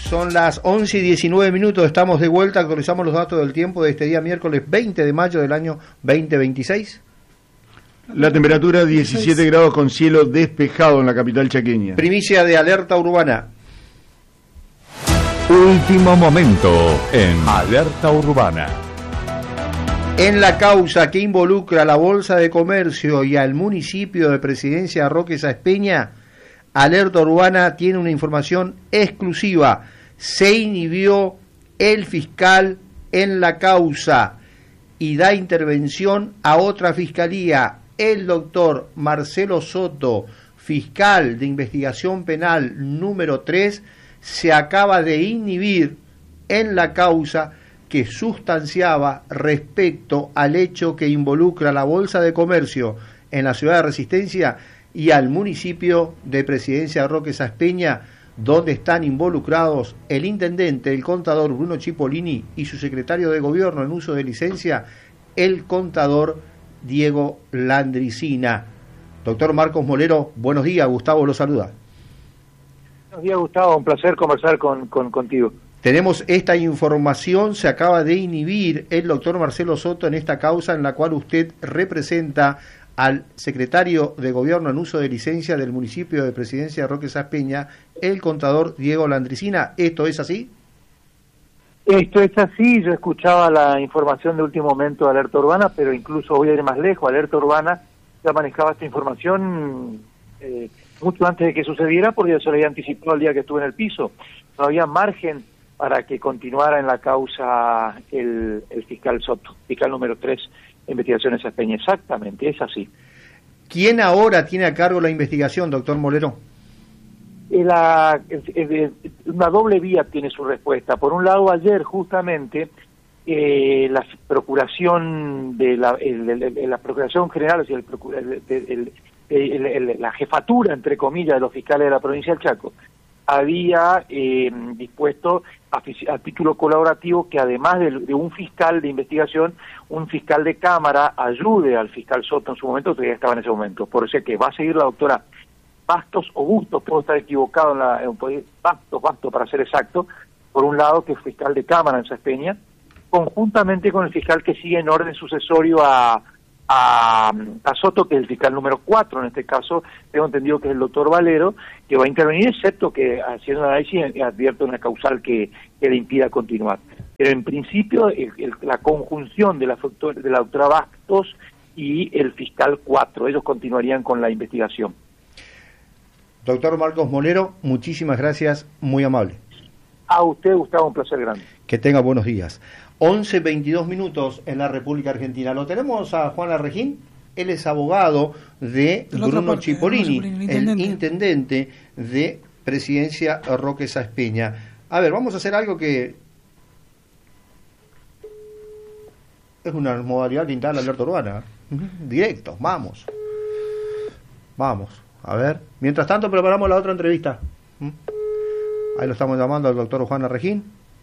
Son las 11:19, estamos de vuelta, actualizamos los datos del tiempo de este día miércoles 20 de mayo del año 2026. La temperatura 17 grados con cielo despejado en la capital chaqueña. Primicia de alerta urbana. Último momento en Alerta Urbana. En la causa que involucra a la Bolsa de Comercio y al municipio de Presidencia Roque Sáenz, Alerta Urbana tiene una información exclusiva. Se inhibió el fiscal en la causa y da intervención a otra fiscalía. El doctor Marcelo Soto, fiscal de investigación penal número 3, se acaba de inhibir en la causa que sustanciaba respecto al hecho que involucra a la Bolsa de Comercio en la ciudad de Resistencia y al municipio de Presidencia Roque Sáenz, donde están involucrados el intendente, el contador Bruno Cipollini y su secretario de gobierno en uso de licencia, el contador Diego Landricina. Doctor Marcos Molero, buenos días, Gustavo lo saluda. Buenos días, Gustavo, un placer conversar contigo. Tenemos esta información, se acaba de inhibir el doctor Marcelo Soto en esta causa en la cual usted representa al secretario de Gobierno en uso de licencia del municipio de Presidencia Roque Sáenz, el contador Diego Landricina. ¿Esto es así? Esto es así, yo escuchaba la información de último momento de Alerta Urbana, pero incluso voy a ir más lejos. Alerta Urbana ya manejaba esta información mucho antes de que sucediera, porque yo se lo había anticipado el día que estuve en el piso. No había margen para que continuara en la causa el fiscal Soto, fiscal número 3 de Investigaciones Sáenz. Exactamente, es así. ¿Quién ahora tiene a cargo la investigación, doctor Molero? Una doble vía tiene su respuesta. Por un lado, ayer justamente la procuración de la Procuración General, o sea, la jefatura, entre comillas, de los fiscales de la provincia del Chaco, había dispuesto a título colaborativo que además de un fiscal de investigación, un fiscal de cámara ayude al fiscal Soto en su momento, que ya estaba en ese momento. Por eso que va a seguir la doctora Bastos o Bustos, puedo estar equivocado Bastos para ser exacto, por un lado, que es fiscal de cámara en Sáenz, conjuntamente con el fiscal que sigue en orden sucesorio a Soto, que es el fiscal número 4, en este caso, tengo entendido que es el doctor Valero, que va a intervenir, excepto que haciendo un análisis advierte una causal que le impida continuar. Pero en principio, la conjunción de la doctora Bastos y el fiscal 4, ellos continuarían con la investigación. Doctor Marcos Molero, muchísimas gracias, muy amable. A usted, Gustavo, un placer grande. Que tenga buenos días. 11:22 en la República Argentina. Lo tenemos a Juan Arrejín, él es abogado de Bruno Cipollini, el intendente de Presidencia Roque Sáenz. A ver, vamos a hacer algo que es una modalidad de instalar la alerta urbana. Directo, vamos. A ver, mientras tanto preparamos la otra entrevista. Ahí lo estamos llamando al doctor Juan Arrejín.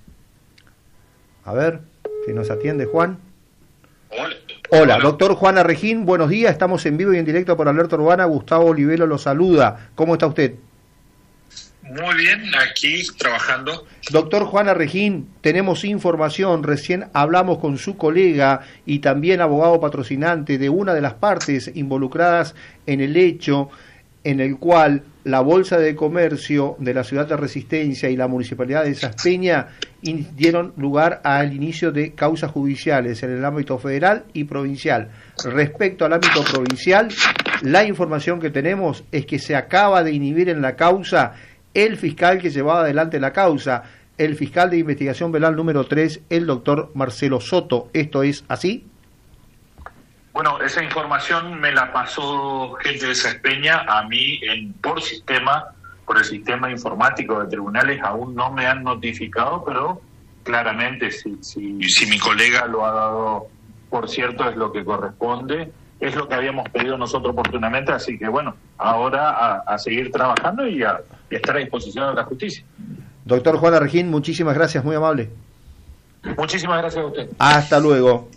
A ver si nos atiende Juan. Hola, doctor Juan Arrejín, buenos días, estamos en vivo y en directo por Alerta Urbana. Gustavo Olivelo lo saluda. ¿Cómo está usted? Muy bien, aquí trabajando. Doctor Juan Arrejín, tenemos información, recién hablamos con su colega y también abogado patrocinante de una de las partes involucradas en el hecho en el cual la Bolsa de Comercio de la ciudad de Resistencia y la Municipalidad de Sáenz dieron lugar al inicio de causas judiciales en el ámbito federal y provincial. Respecto al ámbito provincial, la información que tenemos es que se acaba de inhibir en la causa el fiscal que llevaba adelante la causa, el fiscal de investigación penal número 3, el doctor Marcelo Soto. ¿Esto es así? Bueno, esa información me la pasó gente de Sáenz a mí por el sistema informático de tribunales. Aún no me han notificado, pero claramente si mi colega lo ha dado por cierto es lo que corresponde, es lo que habíamos pedido nosotros oportunamente, así que bueno, ahora a seguir trabajando y a estar a disposición de la justicia. Doctor Juan Arrejín, muchísimas gracias, muy amable. Muchísimas gracias a usted. Hasta luego.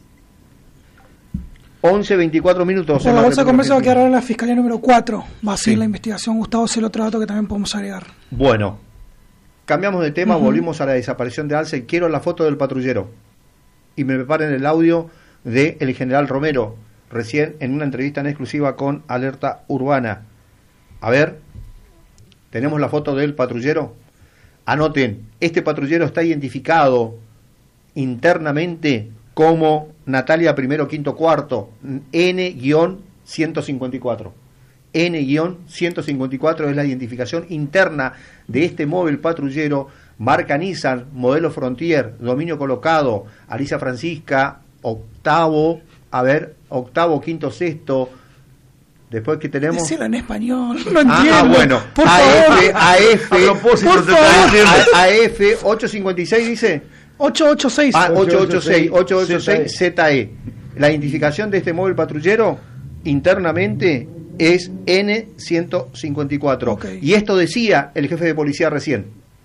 11:24. Bueno, la Bolsa de Comercio va a quedar ahora en la Fiscalía número 4. Va a seguir la investigación. Gustavo, es el otro dato que también podemos agregar. Bueno, Cambiamos de tema, volvimos a la desaparición de Axel. Quiero la foto del patrullero. Y me preparen el audio del general Romero, recién en una entrevista en exclusiva con Alerta Urbana. A ver, tenemos la foto del patrullero. Anoten, este patrullero está identificado internamente como Natalia I, quinto, cuarto, N-154. N-154 es la identificación interna de este móvil patrullero, marca Nissan, modelo Frontier, dominio colocado, Alicia Francisca, octavo, quinto, sexto. Después que tenemos... Decilo en español, no entiendo. Bueno, por favor. AF, por favor. AF 856 dice... 886. 886 ZE. La identificación de este móvil patrullero internamente es N-154. Okay. Y esto decía el jefe de policía recién.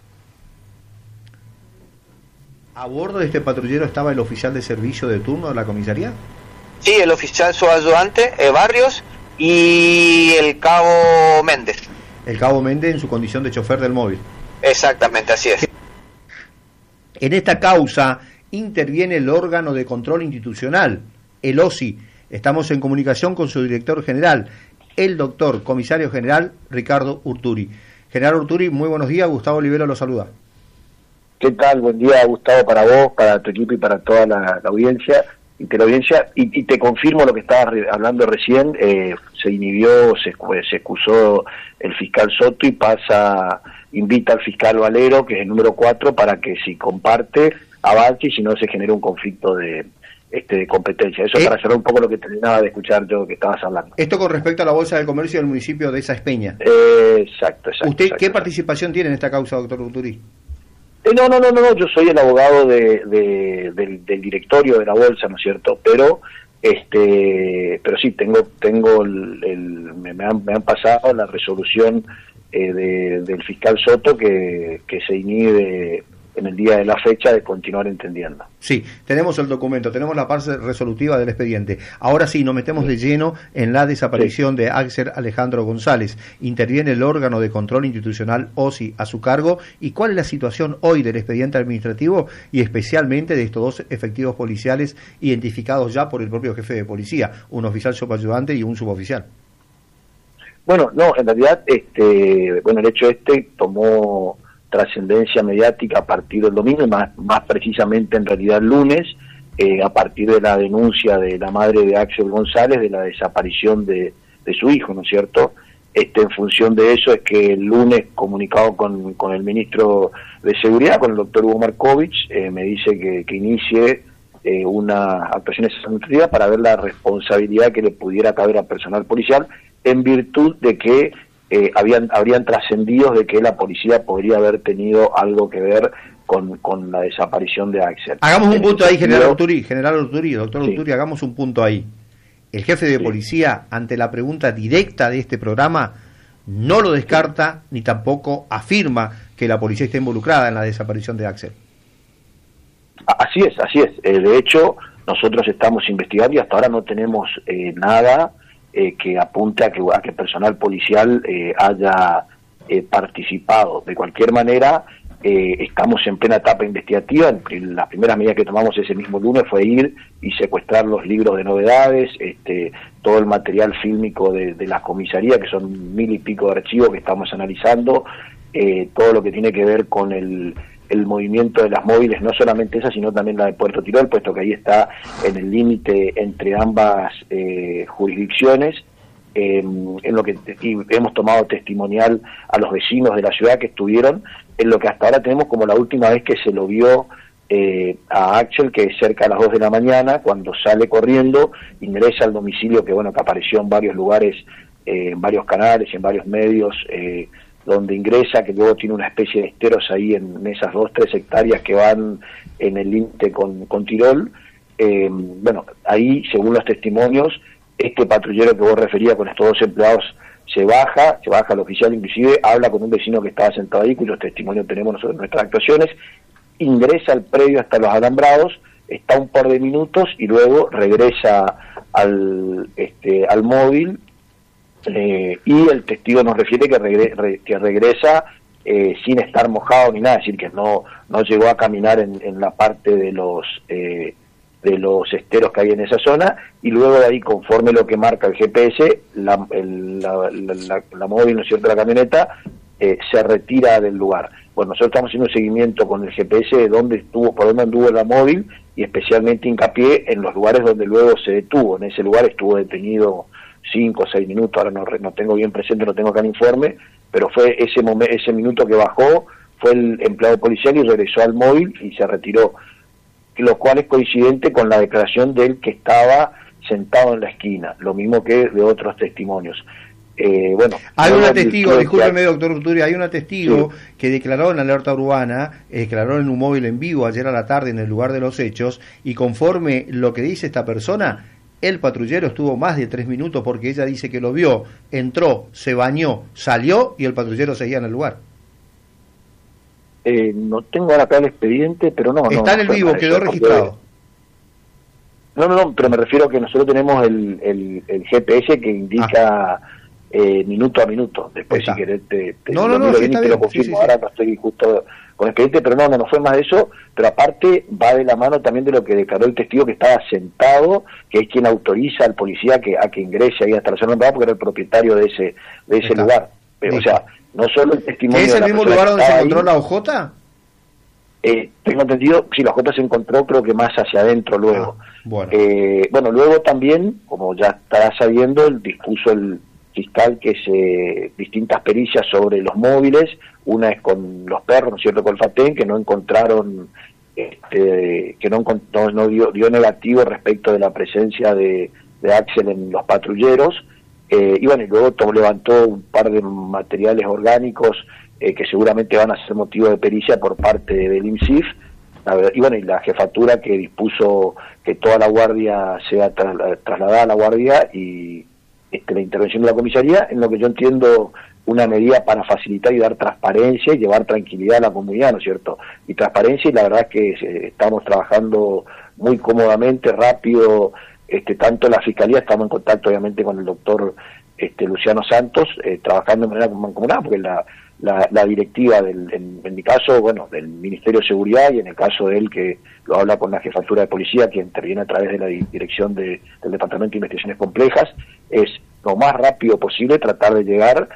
¿A bordo de este patrullero estaba el oficial de servicio de turno de la comisaría? Sí, el oficial subayudante Barrios y el cabo Méndez. El cabo Méndez en su condición de chofer del móvil. Exactamente, así es. En esta causa interviene el órgano de control institucional, el OSI. Estamos en comunicación con su director general, el doctor comisario general Ricardo Urturi. General Urturi, muy buenos días, Gustavo Olivero lo saluda. ¿Qué tal? Buen día, Gustavo, para vos, para tu equipo y para toda la audiencia. Y te confirmo lo que estabas hablando recién. Se inhibió, se excusó el fiscal Soto y invita al fiscal Valero, que es el número 4, para que si comparte avance y si no se genera un conflicto de competencia. Eso para cerrar un poco lo que terminaba de escuchar yo que estabas hablando. Esto con respecto a la Bolsa de Comercio del municipio de Esa Espeña. Exacto. ¿Usted qué participación tiene en esta causa, doctor Urturi? No, yo soy el abogado del directorio de la bolsa, ¿no es cierto? Pero sí, tengo me han pasado la resolución del fiscal Soto que se inhibe en el día de la fecha de continuar entendiendo. Sí, tenemos el documento, tenemos la parte resolutiva del expediente. Ahora sí, nos metemos de lleno en la desaparición de Axel Alejandro González. Interviene el órgano de control institucional OSI a su cargo. ¿Y cuál es la situación hoy del expediente administrativo y especialmente de estos dos efectivos policiales identificados ya por el propio jefe de policía, un oficial subayudante y un suboficial? Bueno, no, en realidad, el hecho tomó trascendencia mediática a partir del domingo y más precisamente en realidad el lunes, a partir de la denuncia de la madre de Axel González de la desaparición de su hijo, ¿no es cierto? En función de eso es que el lunes, comunicado con el ministro de Seguridad, con el doctor Hugo Markovich, me dice que inicie una actuación administrativa para ver la responsabilidad que le pudiera caber a personal policial en virtud de que habrían trascendido de que la policía podría haber tenido algo que ver con la desaparición de Axel. Hagamos un punto ahí, general Urturi, doctor Sí. Urturi, hagamos un punto ahí. El jefe de policía, ante la pregunta directa de este programa, no lo descarta ni tampoco afirma que la policía esté involucrada en la desaparición de Axel. Así es. De hecho, nosotros estamos investigando y hasta ahora no tenemos nada que apunte a que personal policial haya participado. De cualquier manera, estamos en plena etapa investigativa. Las primeras medidas que tomamos ese mismo lunes fue ir y secuestrar los libros de novedades, todo el material fílmico de la comisaría, que son 1000 y pico de archivos que estamos analizando, todo lo que tiene que ver con el movimiento de las móviles, no solamente esa, sino también la de Puerto Tirol, puesto que ahí está en el límite entre ambas jurisdicciones, en lo que hemos tomado testimonial a los vecinos de la ciudad que estuvieron, en lo que hasta ahora tenemos como la última vez que se lo vio a Axel, que es cerca a las 2 de la mañana, cuando sale corriendo, ingresa al domicilio que apareció en varios lugares, en varios canales, en varios medios, donde ingresa, que luego tiene una especie de esteros ahí en esas 2-3 hectáreas que van en el límite con Tirol. Ahí, según los testimonios, este patrullero que vos referías con estos dos empleados se baja el oficial, inclusive habla con un vecino que estaba sentado ahí, cuyos testimonios tenemos nosotros en nuestras actuaciones, ingresa al predio hasta los alambrados, está un par de minutos y luego regresa al móvil. Y el testigo nos refiere que regresa sin estar mojado ni nada, es decir, que no llegó a caminar en la parte de los esteros que hay en esa zona, y luego de ahí, conforme lo que marca el GPS, la móvil, ¿no es cierto?, la camioneta, se retira del lugar. Bueno, nosotros estamos haciendo un seguimiento con el GPS de dónde estuvo, por dónde anduvo la móvil, y especialmente hincapié en los lugares donde luego se detuvo. En ese lugar estuvo detenido 5 o 6 minutos, ahora no tengo bien presente, no tengo acá el informe, pero fue ese minuto que bajó, fue el empleado policial y regresó al móvil y se retiró, lo cual es coincidente con la declaración de él que estaba sentado en la esquina, lo mismo que de otros testimonios. Bueno, hay una testigo, discúlpeme doctor Urturi, hay una testigo que declaró en Alerta Urbana, declaró en un móvil en vivo ayer a la tarde en el lugar de los hechos, y conforme lo que dice esta persona, el patrullero estuvo más de 3 minutos, porque ella dice que lo vio, entró, se bañó, salió y el patrullero seguía en el lugar. No tengo ahora acá el expediente, pero no. Está en el vivo, quedó registrado. No, pero me refiero a que nosotros tenemos el GPS que indica minuto a minuto. Después, si querés, te lo confirmo. Ahora no estoy justo con el expediente, pero no fue más de eso. Pero aparte, va de la mano también de lo que declaró el testigo que estaba sentado, que es quien autoriza al policía a que ingrese ahí hasta la zona, porque era el propietario de ese lugar. Pero, o sea, no solo el testimonio. ¿Es el mismo lugar donde se encontró la OJ? Tengo entendido, sí, la OJ se encontró, creo que más hacia adentro luego. Bueno, luego también, como ya estarás sabiendo, dispuso el fiscal que distintas pericias sobre los móviles, una es con los perros, ¿no es cierto?, con el FATEN, que no encontraron, que no dio negativo respecto de la presencia de Axel en los patrulleros, y bueno, y luego levantó un par de materiales orgánicos que seguramente van a ser motivo de pericia por parte del IMSIF, y bueno, y la jefatura que dispuso que toda la guardia sea trasladada a la guardia y la intervención de la comisaría, en lo que yo entiendo una medida para facilitar y dar transparencia y llevar tranquilidad a la comunidad, ¿no es cierto? Y transparencia, y la verdad es que estamos trabajando muy cómodamente, rápido, tanto la Fiscalía, estamos en contacto obviamente con el doctor Luciano Santos, trabajando de manera mancomunada, porque la directiva en mi caso, bueno, del Ministerio de Seguridad, y en el caso de él que lo habla con la Jefatura de Policía, que interviene a través de la dirección del Departamento de Investigaciones Complejas, es lo más rápido posible tratar de llegar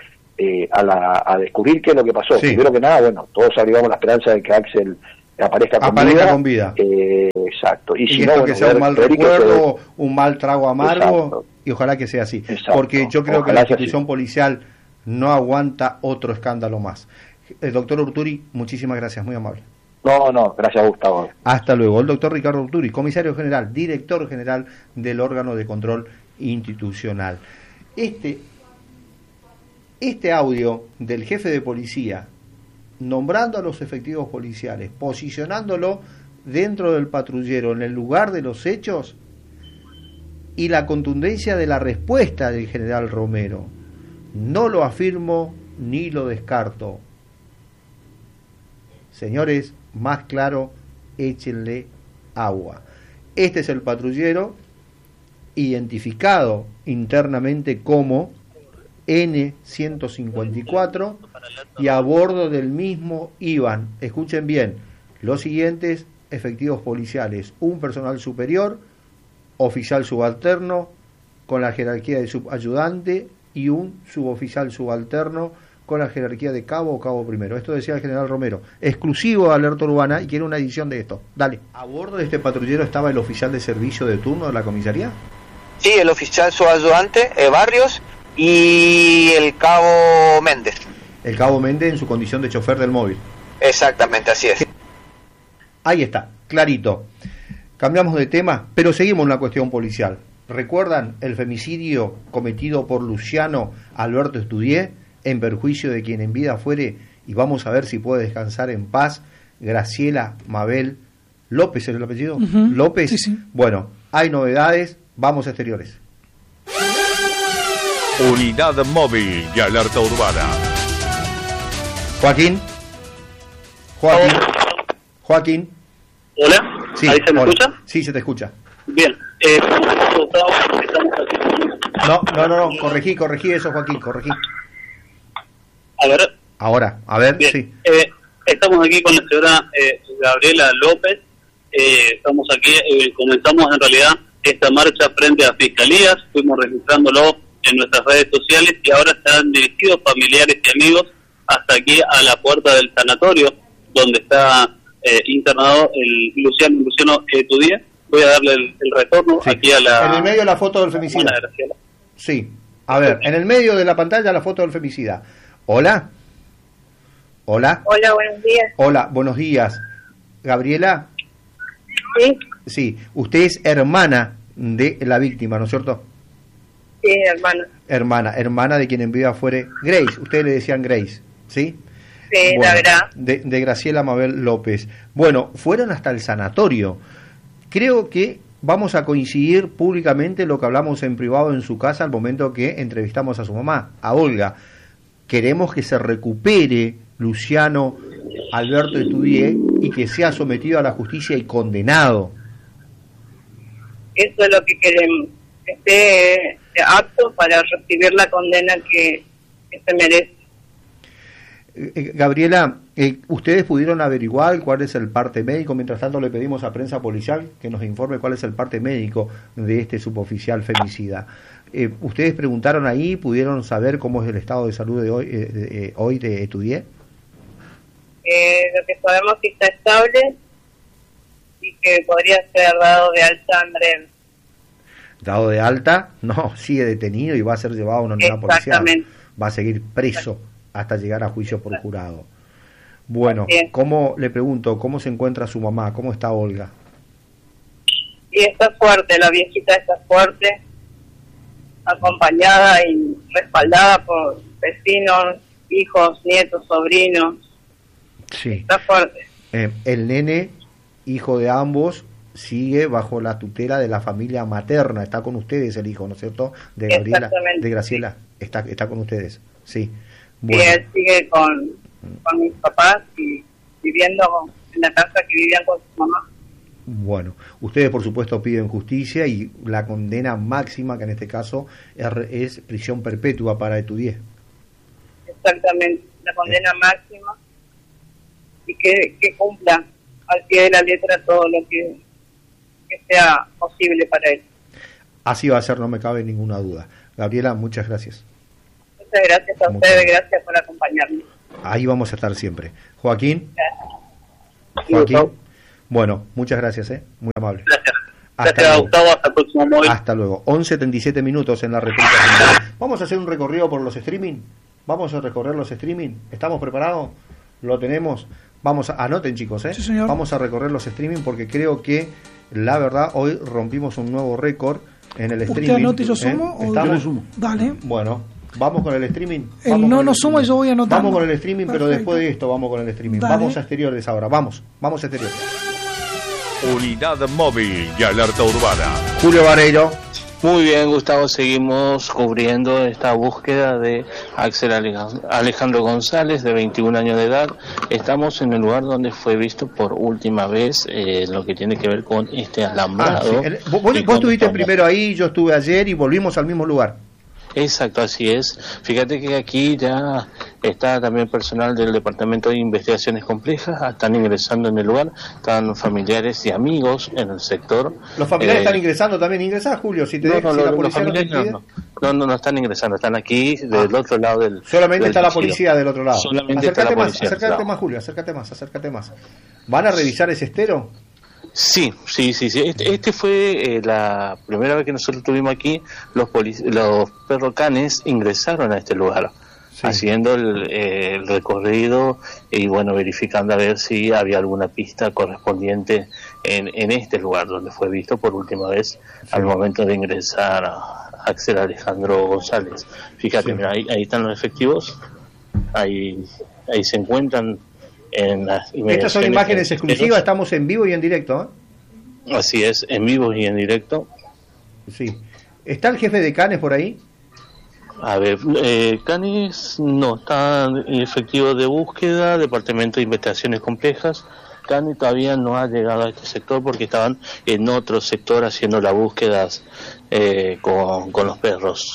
a descubrir qué es lo que pasó. Primero que nada, bueno, todos abrigamos la esperanza de que Axel aparezca con vida. Exacto. Y si no, que sea un mal recuerdo, un mal trago amargo, y ojalá que sea así. Porque yo creo que la institución policial no aguanta otro escándalo más. El doctor Urturi, muchísimas gracias, muy amable. No, gracias Gustavo. Hasta luego. El doctor Ricardo Urturi, comisario general, director general del órgano de control institucional. Este audio del jefe de policía, nombrando a los efectivos policiales, posicionándolo dentro del patrullero, en el lugar de los hechos, y la contundencia de la respuesta del general Romero, no lo afirmo ni lo descarto. Señores, más claro, échenle agua. Este es el patrullero, identificado internamente como N154, y a bordo del mismo iban, escuchen bien, los siguientes efectivos policiales: un personal superior, oficial subalterno con la jerarquía de subayudante, y un suboficial subalterno con la jerarquía de cabo o cabo primero. Esto decía el general Romero, exclusivo de Alerta Urbana, y quiere una edición de esto. Dale. ¿A bordo de este patrullero estaba el oficial de servicio de turno de la comisaría? Sí, el oficial subayudante Barrios y el cabo Méndez. El cabo Méndez en su condición de chofer del móvil. Exactamente, así es. Ahí está, clarito. Cambiamos de tema, pero seguimos en la cuestión policial. ¿Recuerdan el femicidio cometido por Luciano Alberto Estudié en perjuicio de quien en vida fuere, y vamos a ver si puede descansar en paz, Graciela Mabel López, ¿es el apellido? López. Sí. Bueno, hay novedades, vamos a exteriores. Unidad móvil de Alerta Urbana. Joaquín. Hola, Sí, ¿ahí se me escucha? Sí, se te escucha. Bien. No, corregí eso, Joaquín, corregí. A ver, Ahora, a ver, Bien, sí. Estamos aquí con la señora Gabriela López. Estamos aquí, comenzamos en realidad esta marcha frente a fiscalías, fuimos registrándolo en nuestras redes sociales y ahora están dirigidos familiares y amigos hasta aquí a la puerta del sanatorio donde está internado el Luciano Etudié. Voy a darle el retorno Sí. aquí a la... En el medio la foto del femicida. Buena, Graciela. Sí. A ver, en el medio de la pantalla la foto del femicida. Hola. Hola. Hola, buenos días. Hola, buenos días. Gabriela. Sí, Sí, usted es hermana de la víctima, ¿no es cierto? sí, hermano. Hermana de quien en vida fuere Grace. Ustedes le decían Grace, ¿sí? Sí, Bueno, la verdad. de Graciela Mabel López. Bueno, fueron hasta el sanatorio. Creo que vamos a coincidir públicamente lo que hablamos en privado en su casa al momento que entrevistamos a su mamá, a Olga. Queremos que se recupere Luciano Alberto Etudié y que sea sometido a la justicia y condenado. Eso es lo que queremos. Que esté apto para recibir la condena que se merece. Gabriela, ¿ustedes pudieron averiguar cuál es el parte médico? Mientras tanto le pedimos a Prensa Policial que nos informe cuál es el parte médico de este suboficial femicida. ¿Ustedes preguntaron ahí, pudieron saber cómo es el estado de salud de hoy de Etudié? Lo que sabemos es que está estable y que podría ser dado de alta en breve. Dado de alta, no, sigue detenido y va a ser llevado a una unidad policial. Exactamente. Va a seguir preso hasta llegar a juicio por jurado. Bueno, Bien. ¿cómo, le pregunto, cómo se encuentra su mamá? ¿Cómo está Olga? Y está fuerte, la viejita está fuerte, acompañada y respaldada por vecinos, hijos, nietos, sobrinos. Sí. Está fuerte. El nene, hijo de ambos, sigue bajo la tutela de la familia materna. Está con ustedes el hijo, ¿no es cierto? De Gabriela, Exactamente. de Graciela. Está con ustedes, sí. Y Bueno, él sigue con mis papás y viviendo en la casa que vivían con su mamá. bueno, ustedes por supuesto piden justicia y la condena máxima, que en este caso es prisión perpetua para Etudié. Exactamente, la condena máxima y que cumpla al pie de la letra todo lo que sea posible para él. Así va a ser, no me cabe ninguna duda. Gabriela, muchas gracias. Muchas gracias a Muchas ustedes, gracias por acompañarme. Ahí vamos a estar siempre. Joaquín. Gracias. Joaquín. Bueno, muchas gracias, muy amable. Gracias. Hasta Gracias, luego. Gustavo. Hasta el próximo móvil. Hasta luego. 11:37 minutos en la República Argentina. Vamos a hacer un recorrido por los streaming. Vamos a recorrer los streaming. ¿Estamos preparados? ¿Lo tenemos? Vamos a, anoten chicos, Sí, señor. Vamos a recorrer los streaming porque creo que la verdad hoy rompimos un nuevo récord en el streaming. ¿Usted anote y yo sumo? o ¿Estamos? Yo le sumo. Dale. Bueno, vamos con el streaming. El Vamos no con el nos suma y streaming. yo voy anotando. Vamos con el streaming, pero Perfecto. después de esto vamos con el streaming. Dale. Vamos a exteriores ahora. Vamos a exteriores. Unidad móvil y alerta urbana. Julio Vareiro. Muy bien, Gustavo, seguimos cubriendo esta búsqueda de Axel Alejandro González, de 21 años de edad. Estamos en el lugar donde fue visto por última vez lo que tiene que ver con este alambrado. Sí. Vos estuviste primero ahí, yo estuve ayer y volvimos al mismo lugar. Exacto, así es. Fíjate que aquí ya está también personal del Departamento de Investigaciones Complejas, están ingresando en el lugar, están familiares y amigos en el sector. Los familiares están ingresando también. Ingresá, Julio, si te No, si la los policía no te familiares impide. no están ingresando, están aquí del otro lado del... Solamente del está la pasillo. policía del otro lado. Solamente está la policía. Acércate no. más, Julio, acércate más. ¿Van a revisar ese estero? Sí. Este fue la primera vez que nosotros estuvimos aquí. Los perrocanes ingresaron a este lugar, haciendo el recorrido y bueno, verificando a ver si había alguna pista correspondiente en este lugar donde fue visto por última vez al momento de ingresar a Axel Alejandro González. Fíjate, mira, ahí están los efectivos, ahí se encuentran en las Estas son imágenes exclusivas, estamos en vivo y en directo. Así es, en vivo y en directo. Sí. ¿Está el jefe de Canes por ahí? A ver, Canes no, está efectivo de búsqueda, Departamento de Investigaciones Complejas. Canes todavía no ha llegado a este sector porque estaban en otro sector haciendo las búsquedas con los perros.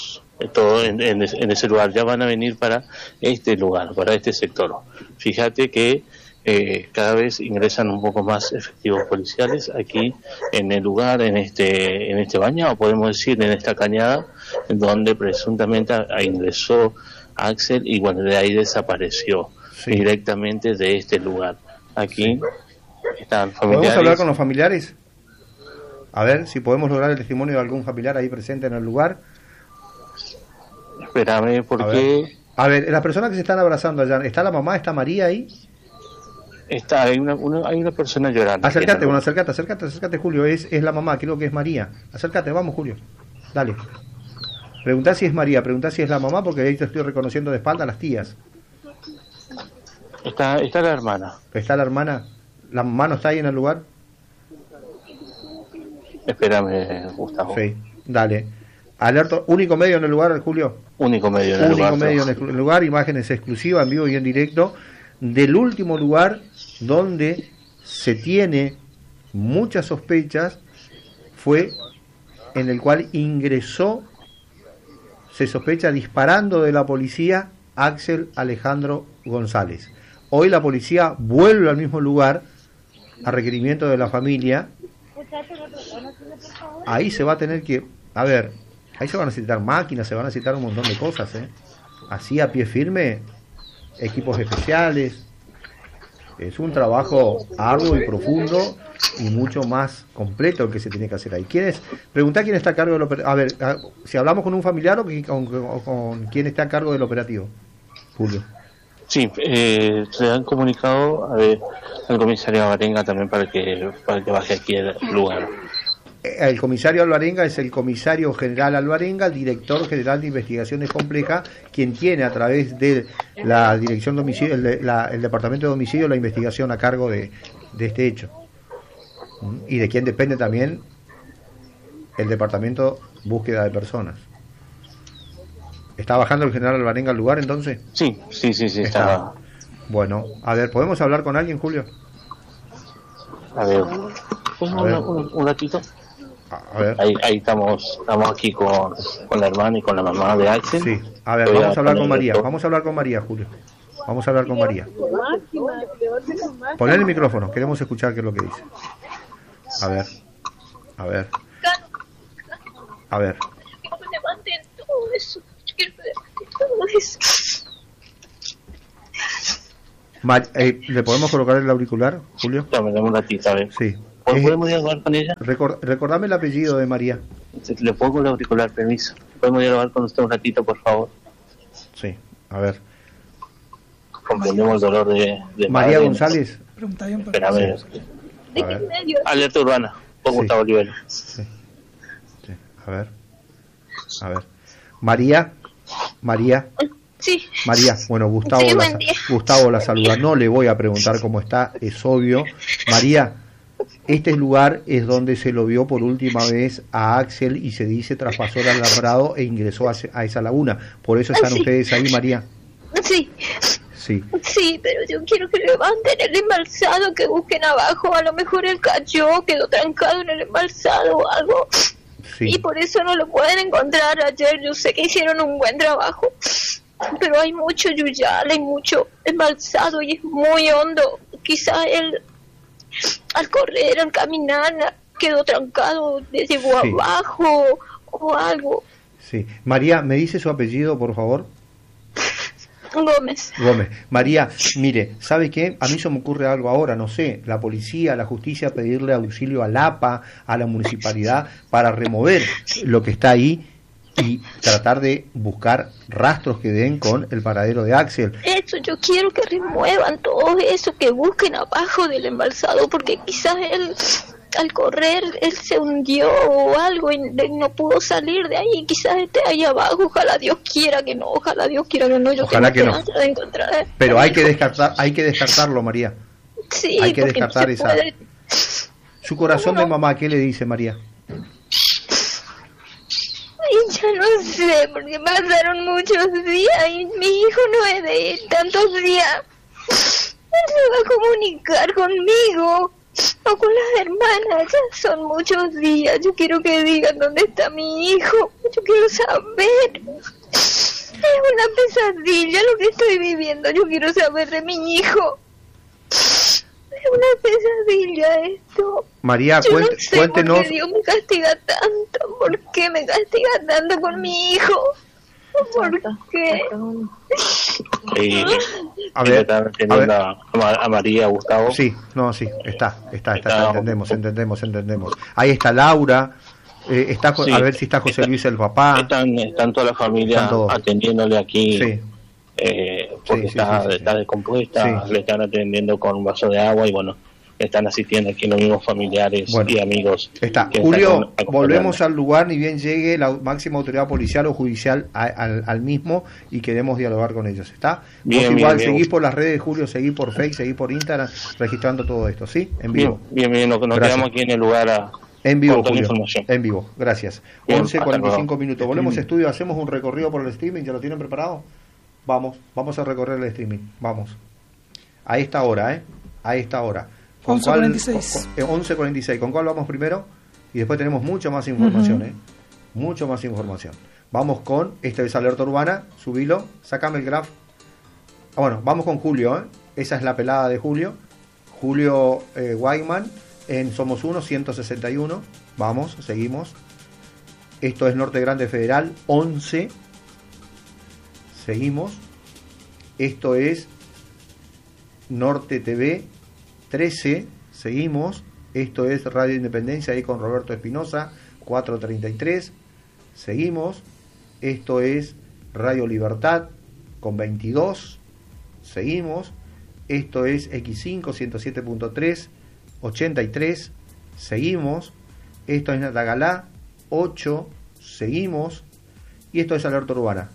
todo en ese lugar. Ya van a venir para este lugar, para este sector. Fíjate que cada vez ingresan un poco más efectivos policiales aquí en el lugar, en este bañado, podemos decir, en esta cañada, donde presuntamente ingresó Axel y bueno, de ahí desapareció directamente de este lugar. Aquí están familiares. ¿Podemos hablar con los familiares? A ver si podemos lograr el testimonio de algún familiar ahí presente en el lugar. Espérame, porque... A ver, las personas que se están abrazando allá, ¿está la mamá, está María ahí? Hay una persona llorando. Acércate, acércate, Julio, es la mamá, creo que es María. Acércate, vamos, Julio. Dale. Preguntá si es María, preguntá si es la mamá, porque ahí te estoy reconociendo de espalda a las tías. Está la hermana. ¿Está la hermana? ¿La mamá no está ahí en el lugar? Espérame, Gustavo. Sí, dale. Alerta, único medio en el lugar, Julio. Único medio en el lugar. Único medio en el lugar, imágenes exclusivas, en vivo y en directo, del último lugar donde se tiene muchas sospechas, fue en el cual ingresó, se sospecha, disparando de la policía, Axel Alejandro González. Hoy la policía vuelve al mismo lugar a requerimiento de la familia. Ahí se va a tener que, a ver, ahí se van a necesitar máquinas, se van a necesitar un montón de cosas, así a pie firme, equipos especiales. Es un trabajo arduo y profundo y mucho más completo el que se tiene que hacer ahí. Preguntá quién está a cargo del operativo. A ver, si hablamos con un familiar o con quién está a cargo del operativo, Julio. Sí, se han comunicado al comisario Alvarenga también para que baje aquí al lugar. El comisario Alvarenga es el comisario general Alvarenga, el director general de investigaciones complejas, quien tiene a través de la dirección de homicidio, el departamento de homicidio, la investigación a cargo de este hecho, y de quien depende también el departamento búsqueda de personas. ¿Está bajando el general Alvarenga al lugar entonces? Sí, está. Bueno, a ver, ¿podemos hablar con alguien, Julio? A ver, un ratito. A ver. Ahí estamos aquí con la hermana y con la mamá de Axel. Sí, a ver, vamos a hablar con María. Vamos a hablar con María, Julio. Vamos a hablar con María. Poner el micrófono, queremos escuchar qué es lo que dice. A ver. ¿Le podemos colocar el auricular, Julio? Dame un ratito, a ver. Sí. ¿Podemos dialogar con ella? Recordame el apellido de María. Le pongo el auricular, permiso. ¿Podemos dialogar con usted un ratito, por favor? Sí, a ver. Comprendemos el dolor de María González. Espérame. ¿De qué medio? Alerta urbana, por Gustavo Olivero. Sí. A ver. María. Sí. María, bueno, Gustavo, Sí, Gustavo la saluda. No le voy a preguntar cómo está, es obvio. María, este lugar es donde se lo vio por última vez a Axel y se dice traspasó el alambrado e ingresó a esa laguna. Por eso están ustedes ahí, María. Sí. Sí, pero yo quiero que levanten el embalsado, que busquen abajo. A lo mejor él cayó, quedó trancado en el embalsado o algo. Sí. Y por eso no lo pueden encontrar. Ayer yo sé que hicieron un buen trabajo, pero hay mucho yuyal, hay mucho embalsado y es muy hondo. Quizá él, al correr, al caminar, quedó trancado, llegó abajo o algo. Sí. María, ¿me dice su apellido, por favor? Gómez. María, mire, ¿sabe qué? A mí se me ocurre algo ahora, no sé, la policía, la justicia, pedirle auxilio al APA, a la municipalidad, para remover lo que está ahí y tratar de buscar rastros que den con el paradero de Axel. Eso, yo quiero que remuevan todo eso, que busquen abajo del embalsado, porque quizás él, al correr, él se hundió o algo y no pudo salir de ahí, quizás esté ahí abajo. Ojalá Dios quiera que no, yo ojalá que no. De encontrar. Pero hay que descartarlo, María. Sí, hay que descartar no esa. puede. Su corazón de mamá, ¿qué le dice, María? Ay, ya no sé, porque pasaron muchos días y mi hijo no es de tantos días. Él se va a comunicar conmigo. o con las hermanas. Ya son muchos días. Yo quiero que digan dónde está mi hijo. Yo quiero saber. Es una pesadilla lo que estoy viviendo. Yo quiero saber de mi hijo. Es una pesadilla esto. María, yo no sé cuéntenos. ¿por qué Dios me castiga tanto? ¿Por qué me castiga tanto con mi hijo? ¿Por qué? A ver, a María, Gustavo. Sí, no, sí, está, entendemos. Ahí está Laura, está, sí. A ver si está José Luis el papá. Están toda la familia atendiéndole aquí, sí. Porque está descompuesta, le están atendiendo con un vaso de agua y bueno, están asistiendo aquí los mismos familiares y amigos. Está. Julio, volvemos al lugar ni bien llegue la máxima autoridad policial o judicial al mismo y queremos dialogar con ellos. ¿Está? Vos igual seguís por las redes, Julio, seguís por Facebook, seguís por Instagram, registrando todo esto, ¿sí? En vivo. Bien, nos quedamos aquí en el lugar en vivo, Julio, en vivo, gracias. 11:45 minutos. Volvemos a estudio, hacemos un recorrido por el streaming, ¿ya lo tienen preparado? Vamos a recorrer el streaming, vamos. A esta hora, a esta hora. 11:46. ¿Con cuál vamos primero? Y después tenemos mucha más información, mucho más información. Vamos con, esta es Alerta Urbana, subilo, sácame el graph. Bueno, vamos con Julio, esa es la pelada de Julio. Julio Guayman, en Somos Uno, 161. Vamos, seguimos. Esto es Norte Grande Federal, 11. Seguimos. Esto es Norte TV, 13, seguimos. Esto es Radio Independencia, ahí con Roberto Espinosa, 433, seguimos. Esto es Radio Libertad, con 22, seguimos. Esto es X5, 107.3, 83, seguimos. Esto es Natagalá, 8, seguimos. Y esto es Alerta Urbana,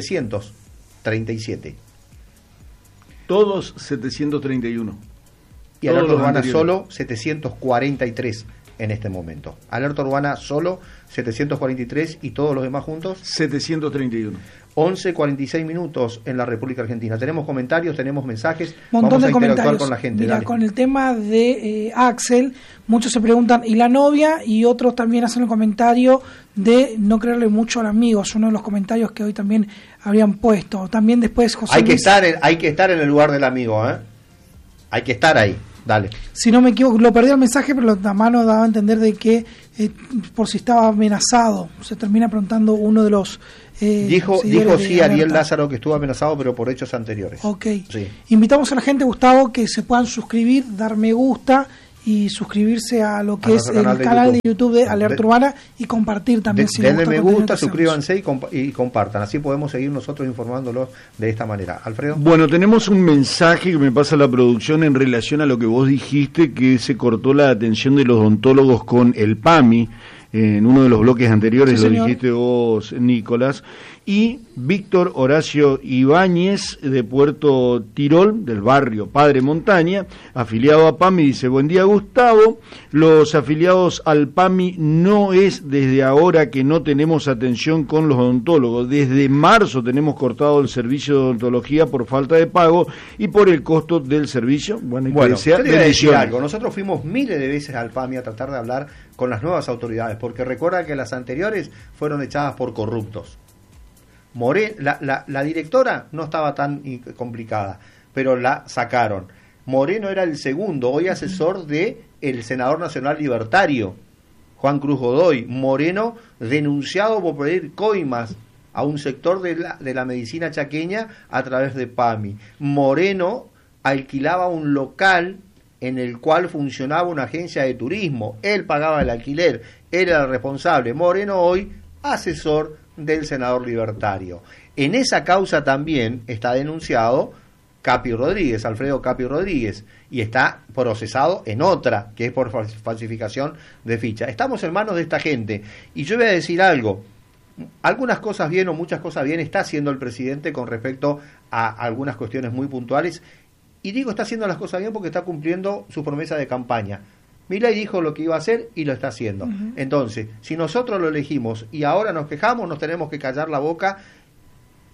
737. Todos 731. Y Alerta Urbana solo 743 en este momento. Alerta Urbana solo 743 y todos los demás juntos 731. 11:46 minutos en la República Argentina. Tenemos comentarios, tenemos mensajes. Montón Vamos a de interactuar comentarios con la gente. Mira, dale. con el tema de Axel, muchos se preguntan, ¿y la novia? Y otros también hacen el comentario de no creerle mucho al amigo. Es uno de los comentarios que hoy también habrían puesto. También después José hay que Luis... estar en el lugar del amigo, Hay que estar ahí. Dale. Si no me equivoco, lo perdí el mensaje, pero la mano daba a entender de que por si estaba amenazado. Se termina preguntando uno de los... dijo sí Ariel Lázaro que estuvo amenazado, pero por hechos anteriores. Ok. Sí. Invitamos a la gente, Gustavo, que se puedan suscribir, dar me gusta y suscribirse a lo que es el canal de YouTube de Alerta Urbana y compartir también. Denle me gusta, suscríbanse y compartan. Así podemos seguir nosotros informándolos de esta manera. Alfredo. Bueno, tenemos un mensaje que me pasa la producción en relación a lo que vos dijiste, que se cortó la atención de los odontólogos con el PAMI. En uno de los bloques anteriores sí, lo dijiste vos, Nicolás. Y Víctor Horacio Ibáñez, de Puerto Tirol, del barrio Padre Montaña, afiliado a PAMI, dice: buen día, Gustavo. Los afiliados al PAMI no es desde ahora que no tenemos atención con los odontólogos. Desde marzo tenemos cortado el servicio de odontología por falta de pago y por el costo del servicio. Bueno, yo te voy a decir algo. Nosotros fuimos miles de veces al PAMI a tratar de hablar con las nuevas autoridades, porque recuerda que las anteriores fueron echadas por corruptos. La directora no estaba tan complicada, pero la sacaron. Moreno era el segundo, hoy asesor de el senador nacional libertario, Juan Cruz Godoy. Moreno denunciado por pedir coimas a un sector de la medicina chaqueña a través de PAMI. Moreno alquilaba un local en el cual funcionaba una agencia de turismo. Él pagaba el alquiler, él era el responsable. Moreno hoy asesor del senador libertario. En esa causa también está denunciado Capi Rodríguez, Alfredo Capi Rodríguez, y está procesado en otra, que es por falsificación de ficha. Estamos en manos de esta gente, y yo voy a decir algo: algunas cosas bien o muchas cosas bien está haciendo el presidente con respecto a algunas cuestiones muy puntuales, y digo está haciendo las cosas bien porque está cumpliendo su promesa de campaña. Milei dijo lo que iba a hacer y lo está haciendo. Entonces, si nosotros lo elegimos y ahora nos quejamos, nos tenemos que callar la boca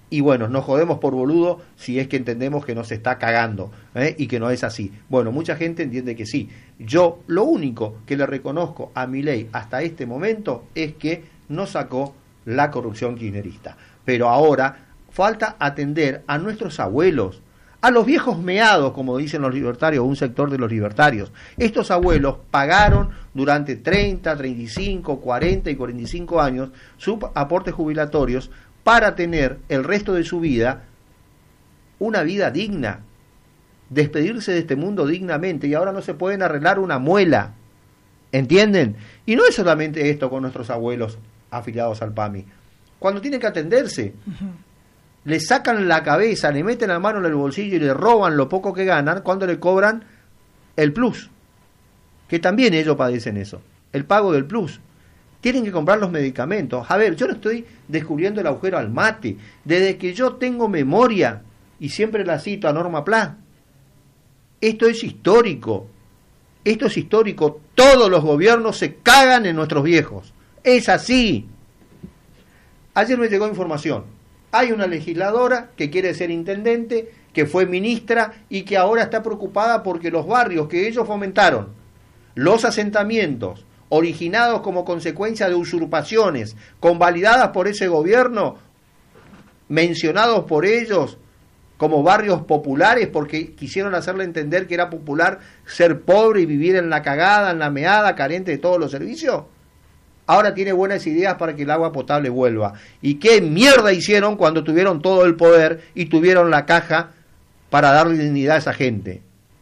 y bueno, nos jodemos por boludo si es que entendemos que nos está cagando, y que no es así. Bueno, mucha gente entiende que sí. Yo lo único que le reconozco a Milei hasta este momento es que no sacó la corrupción kirchnerista. Pero ahora falta atender a nuestros abuelos, a los viejos meados, como dicen los libertarios, un sector de los libertarios. Estos abuelos pagaron durante 30, 35, 40 y 45 años sus aportes jubilatorios para tener el resto de su vida una vida digna, despedirse de este mundo dignamente, y ahora no se pueden arreglar una muela, ¿entienden? Y no es solamente esto con nuestros abuelos afiliados al PAMI. Cuando tienen que atenderse, le sacan la cabeza, le meten la mano en el bolsillo y le roban lo poco que ganan cuando le cobran el plus, que también ellos padecen eso, el pago del plus. Tienen que comprar los medicamentos. A ver, yo no estoy descubriendo el agujero al mate. Desde que yo tengo memoria, y siempre la cito a Norma Pla, esto es histórico. Esto es histórico. Todos los gobiernos se cagan en nuestros viejos. Es así. Ayer me llegó información. Hay una legisladora que quiere ser intendente, que fue ministra y que ahora está preocupada porque los barrios que ellos fomentaron, los asentamientos originados como consecuencia de usurpaciones, convalidadas por ese gobierno, mencionados por ellos como barrios populares porque quisieron hacerle entender que era popular ser pobre y vivir en la cagada, en la meada, carente de todos los servicios, ahora tiene buenas ideas para que el agua potable vuelva. ¿Y qué mierda hicieron cuando tuvieron todo el poder y tuvieron la caja para darle dignidad a esa gente?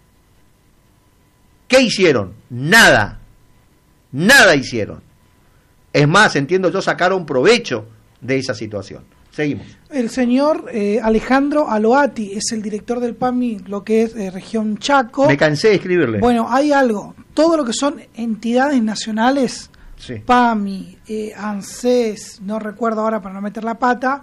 ¿Qué hicieron? Nada. Nada hicieron. Es más, entiendo yo, sacaron provecho de esa situación. Seguimos. El señor Alejandro Aloati es el director del PAMI, lo que es región Chaco. Me cansé de escribirle. Bueno, hay algo. Todo lo que son entidades nacionales, sí. PAMI, ANSES, no recuerdo ahora para no meter la pata,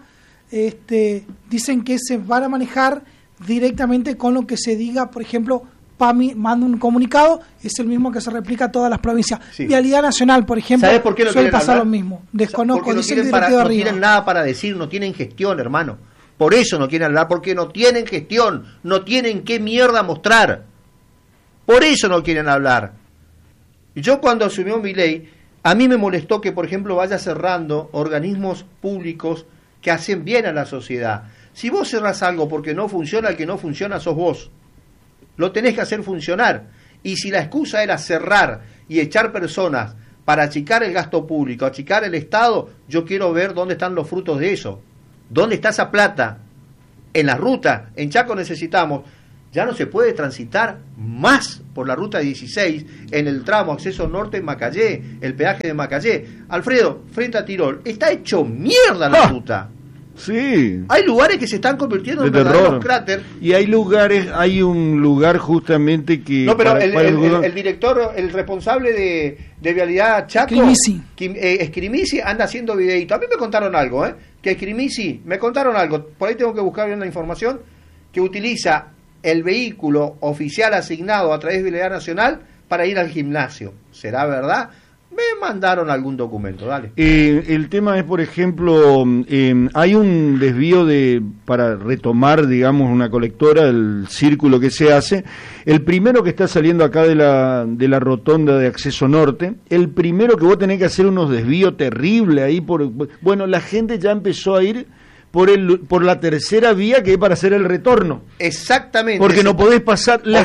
dicen que se van a manejar directamente con lo que se diga. Por ejemplo, PAMI manda un comunicado, es el mismo que se replica a todas las provincias. Sí. Vialidad Nacional, por ejemplo, ¿sabes por qué no suele pasar lo mismo? Desconozco, no tienen nada para decir, no tienen gestión, hermano. Por eso no quieren hablar, porque no tienen gestión, no tienen qué mierda mostrar. Por eso no quieren hablar. Yo cuando asumió Milei, a mí me molestó que, por ejemplo, vaya cerrando organismos públicos que hacen bien a la sociedad. Si vos cerrás algo porque no funciona, el que no funciona sos vos. Lo tenés que hacer funcionar. Y si la excusa era cerrar y echar personas para achicar el gasto público, achicar el Estado, yo quiero ver dónde están los frutos de eso. ¿Dónde está esa plata? En la ruta. En Chaco necesitamos. Ya no se puede transitar más por la ruta 16 en el tramo acceso norte en Macayé, el peaje de Macayé. Alfredo, frente a Tirol, está hecho mierda la ruta. Sí. Hay lugares que se están convirtiendo en verdaderos cráteres. Y hay lugares, hay un lugar justamente que... No, pero el director, el responsable de Vialidad Chaco, Escrimici, anda haciendo videíto. A mí me contaron algo, que Escrimici, me contaron algo, por ahí tengo que buscar bien la información, que utiliza el vehículo oficial asignado a través de Vialidad Nacional para ir al gimnasio. ¿Será verdad? Me mandaron algún documento, dale. El tema es, por ejemplo, hay un desvío para retomar, digamos, una colectora, el círculo que se hace. El primero que está saliendo acá de la rotonda de acceso norte, el primero que vos tenés que hacer unos desvíos terribles ahí. Bueno, la gente ya empezó a ir por la tercera vía que es para hacer el retorno. Exactamente. Porque no podés pasar una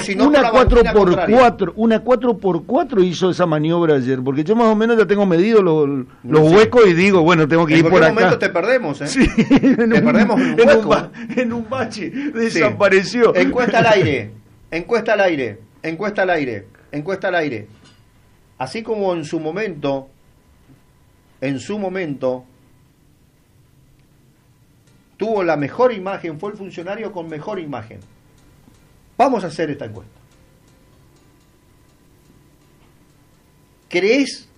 4x4, una 4x4 hizo esa maniobra ayer, porque yo más o menos ya tengo medido los huecos y digo, bueno, tengo que ir por acá. En cualquier momento te perdemos, Sí, te perdemos en un hueco. En un bache, desapareció. Sí. Encuesta al aire, encuesta al aire, encuesta al aire, encuesta al aire. Así como en su momento, tuvo la mejor imagen, fue el funcionario con mejor imagen. Vamos a hacer esta encuesta. ¿Crees?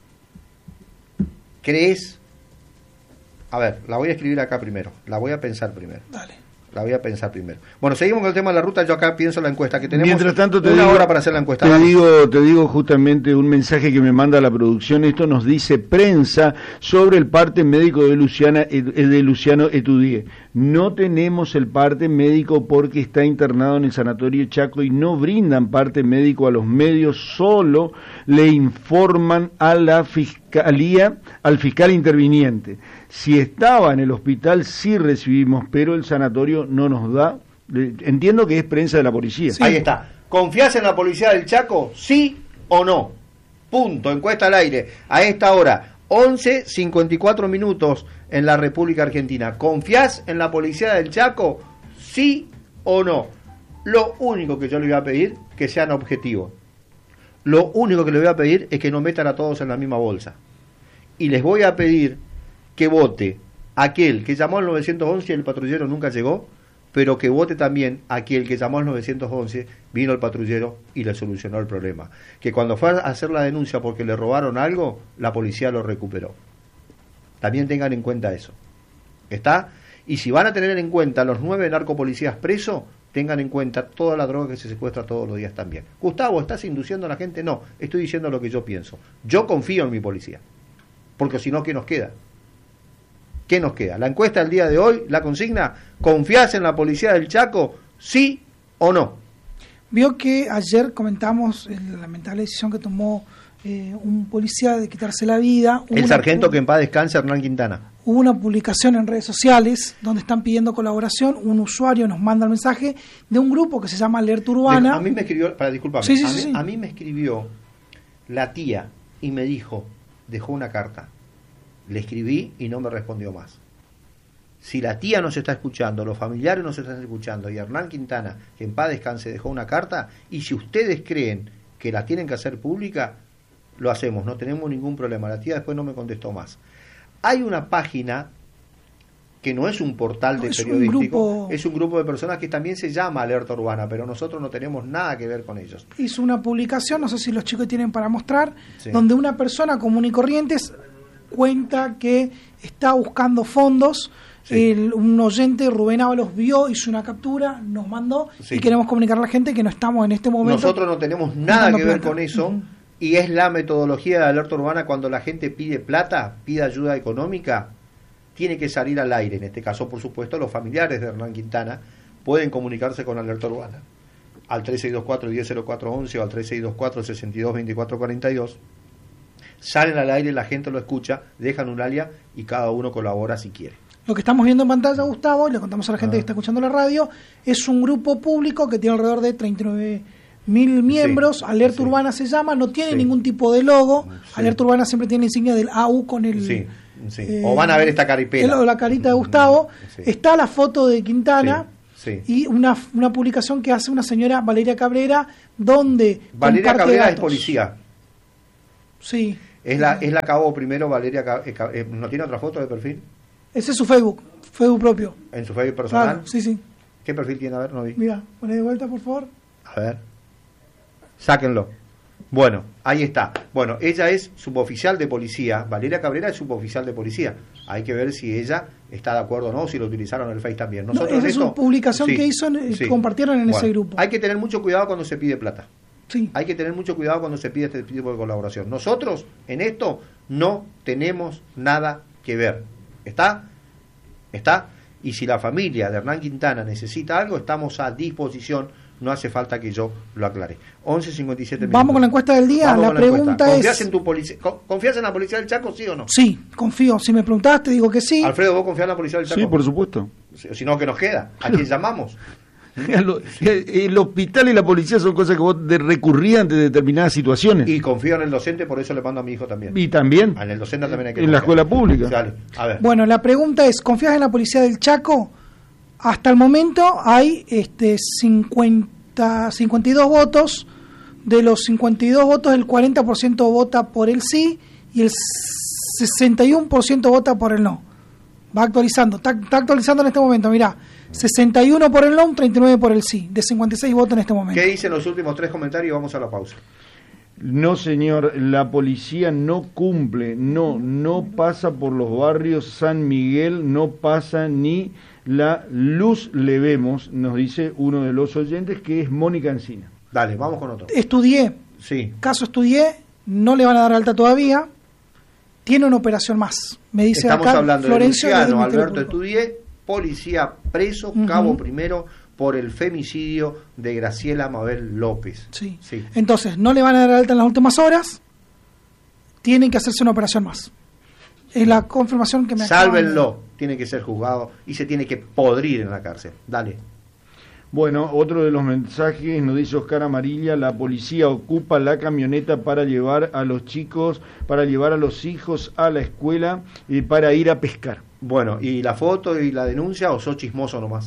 A ver, la voy a escribir acá primero, la voy a pensar primero. Dale. La voy a pensar primero. Bueno, seguimos con el tema de la ruta. Yo acá pienso la encuesta, que tenemos. Mientras tanto, una hora para hacer la encuesta. Te digo justamente un mensaje que me manda la producción. Esto nos dice prensa sobre el parte médico de Luciano Etudié. no tenemos el parte médico porque está internado en el Sanatorio Chaco y no brindan parte médico a los medios, solo le informan a la fiscalía, al fiscal interviniente. Si estaba en el hospital sí recibimos, pero el sanatorio no nos da. Entiendo que es prensa de la policía. Sí. Ahí está. ¿Confías en la policía del Chaco? ¿Sí o no? Punto. Encuesta al aire. A esta hora, 11:54 minutos en la República Argentina. ¿Confías en la policía del Chaco? ¿Sí o no? Lo único que yo le voy a pedir, que sean objetivos. Lo único que le voy a pedir es que no metan a todos en la misma bolsa. Y les voy a pedir que vote aquel que llamó al 911 y el patrullero nunca llegó, pero que vote también aquel que llamó al 911, vino el patrullero y le solucionó el problema. Que cuando fue a hacer la denuncia porque le robaron algo, la policía lo recuperó. También tengan en cuenta eso. ¿Está? Y si van a tener en cuenta los 9 narcopolicías presos, tengan en cuenta toda la droga que se secuestra todos los días también. Gustavo, ¿estás induciendo a la gente? No, estoy diciendo lo que yo pienso. Yo confío en mi policía. Porque si no, ¿qué nos queda? ¿Qué nos queda? La encuesta del día de hoy, la consigna, ¿confías en la policía del Chaco? ¿Sí o no? Vio que ayer comentamos la lamentable decisión que tomó un policía de quitarse la vida. El sargento que en paz descanse, Hernán Quintana. Hubo una publicación en redes sociales donde están pidiendo colaboración. Un usuario nos manda el mensaje de un grupo que se llama Alerta Urbana. A mí me escribió, discúlpame, sí. A mí me escribió la tía y me dijo, dejó una carta. Le escribí y no me respondió más. Si la tía nos está escuchando, los familiares nos están escuchando y Hernán Quintana, que en paz descanse, dejó una carta, y si ustedes creen que la tienen que hacer pública, lo hacemos, no tenemos ningún problema. La tía después no me contestó más. Hay una página que no es un portal de periodístico, es un grupo de personas que también se llama Alerta Urbana, pero nosotros no tenemos nada que ver con ellos. Hizo una publicación, no sé si los chicos tienen para mostrar, donde una persona común y corriente cuenta que está buscando fondos. Un oyente, Rubén Ábalos, vio, hizo una captura, nos mandó y queremos comunicar a la gente que no estamos en este momento. Nosotros no tenemos nada que ver con eso. Y es la metodología de Alerta Urbana: cuando la gente pide plata, pide ayuda económica, tiene que salir al aire. En este caso, por supuesto, los familiares de Hernán Quintana pueden comunicarse con Alerta Urbana al 3624-100411 o al 3624-622442. Salen al aire, la gente lo escucha, dejan un alias y cada uno colabora si quiere. Lo que estamos viendo en pantalla, Gustavo, y le contamos a la gente que está escuchando la radio, es un grupo público que tiene alrededor de 39.000 miembros. Alerta Urbana se llama, no tiene ningún tipo de logo. Alerta Urbana siempre tiene insignia del AU con el... O van a ver esta caripela. La carita de Gustavo. Está la foto de Quintana y una publicación que hace una señora, Valeria Cabrera, donde... Valeria Cabrera es policía. Sí. Es la cabo primero, Valeria Cabrera. ¿No tiene otra foto de perfil? Ese es su Facebook propio. ¿En su Facebook personal? Claro, sí. ¿Qué perfil tiene? A ver, no vi. Mira, poné de vuelta, por favor. A ver. Sáquenlo. Bueno, ahí está. Bueno, ella es suboficial de policía. Valeria Cabrera es suboficial de policía. Hay que ver si ella está de acuerdo o no, si lo utilizaron en el Face también. Nosotros esa es una publicación que hizo, compartieron en ese grupo. Hay que tener mucho cuidado cuando se pide plata. Hay que tener mucho cuidado cuando se pide este tipo de colaboración. Nosotros en esto no tenemos nada que ver. ¿Está? Y si la familia de Hernán Quintana necesita algo, estamos a disposición. No hace falta que yo lo aclare. 11:57 minutos. Vamos con la encuesta del día. La pregunta es... ¿Confías en la policía del Chaco, sí o no? Sí, confío. Si me preguntaste, digo que sí. Alfredo, ¿vos confías en la policía del Chaco? Sí, por supuesto. Si no, ¿qué nos queda? ¿A quién llamamos? El hospital y la policía son cosas que vos recurrías ante determinadas situaciones. Y confío en el docente, por eso le mando a mi hijo también. Y también. En el docente también hay que en la escuela pública. Dale, a ver. Bueno, la pregunta es, ¿confías en la policía del Chaco? Hasta el momento hay 52 votos. De los 52 votos, el 40% vota por el sí y el 61% vota por el no. Va actualizando, está actualizando en este momento, mirá. 61 por el no, 39 por el sí, de 56 votos en este momento. ¿Qué dicen los últimos 3 comentarios? Vamos a la pausa. No, señor, la policía no cumple, no pasa por los barrios San Miguel, no pasa ni la luz le vemos, nos dice uno de los oyentes, que es Mónica Encina. Dale, vamos con otro. Estudié, no le van a dar alta todavía, tiene una operación más, me dice. Estamos acá hablando Florencio de Luciano Alberto Estudié, policía preso, cabo primero, por el femicidio de Graciela Mabel López. Sí. Entonces, no le van a dar alta en las últimas horas, tienen que hacerse una operación más. Es la confirmación que me Sálvenlo, tiene que ser juzgado y se tiene que podrir en la cárcel. Dale. Bueno, otro de los mensajes nos dice Oscar Amarilla: la policía ocupa la camioneta para llevar a los chicos, para llevar a los hijos a la escuela y para ir a pescar. Bueno, ¿y la foto y la denuncia o sos chismoso nomás?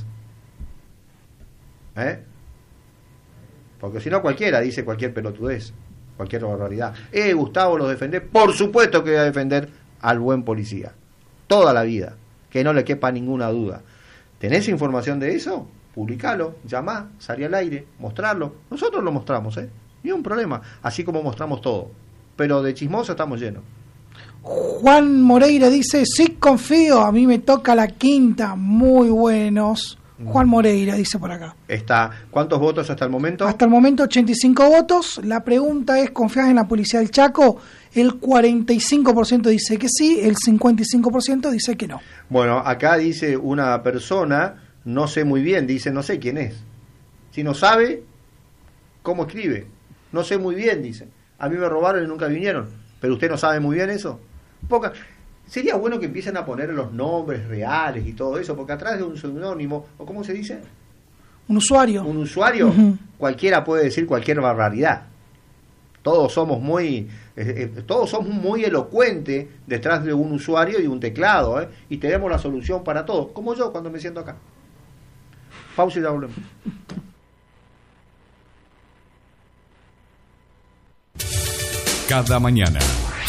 Porque si no cualquiera dice cualquier pelotudez, cualquier barbaridad. Gustavo, ¿los defendés? Por supuesto que voy a defender al buen policía, toda la vida, que no le quepa ninguna duda. ¿Tenés información de eso? Publicalo, llamá, salí al aire, mostrarlo. Nosotros lo mostramos, ni un problema, así como mostramos todo. Pero de chismoso estamos llenos. Juan Moreira dice: sí, confío, a mí me toca la quinta. Muy buenos. Juan Moreira dice por acá. ¿Cuántos votos hasta el momento? Hasta el momento 85 votos. La pregunta es: ¿confías en la policía del Chaco? El 45% dice que sí, el 55% dice que no. Bueno, acá dice una persona, no sé muy bien, dice, no sé quién es. Si no sabe, ¿cómo escribe? No sé muy bien, dice. A mí me robaron y nunca vinieron. ¿Pero usted no sabe muy bien eso? Sería bueno que empiecen a poner los nombres reales y todo eso, porque atrás de un seudónimo, ¿o cómo se dice? Un usuario. Un usuario, cualquiera puede decir cualquier barbaridad. Todos somos muy elocuentes detrás de un usuario y un teclado, y tenemos la solución para todo, como yo cuando me siento acá. Pausa y ya volvemos. Cada mañana,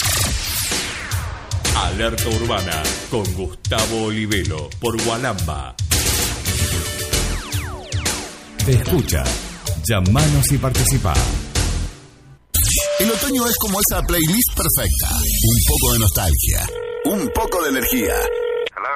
Alerta Urbana con Gustavo Olivero por Gualamba. Te escucha. Llamanos y participa. El otoño es como esa playlist perfecta. Un poco de nostalgia, un poco de energía